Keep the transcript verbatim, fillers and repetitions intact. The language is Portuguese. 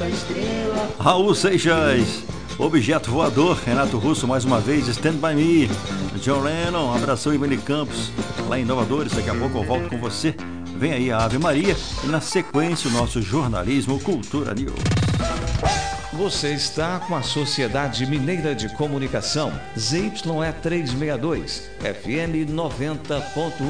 Raul Seixas, Objeto Voador, Renato Russo mais uma vez, Stand By Me, John Lennon, Abração Ivani Campos, lá em Inovadores, daqui a pouco eu volto com você. Vem aí a Ave Maria e na sequência o nosso Jornalismo Cultura News. Você está com a Sociedade Mineira de Comunicação, Z Y E trezentos e sessenta e dois, F M noventa ponto um.